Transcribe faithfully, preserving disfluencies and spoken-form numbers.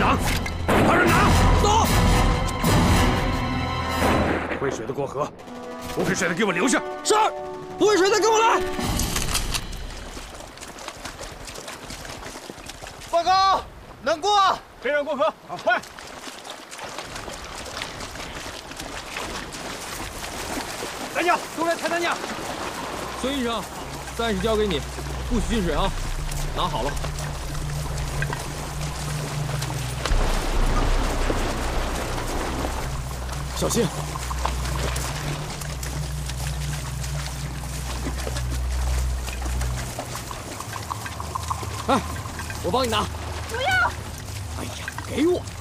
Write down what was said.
长，快点拿！ 走。 会水的过河，不会水的给我留下。 是，不会水的跟我来。 报告，能过。 别让过河，好，快！担架，都来抬担架。 孙医生，暂时交给你，不许进水啊！拿好了。小心！哎，我帮你拿。 不要！ 哎呀，给我！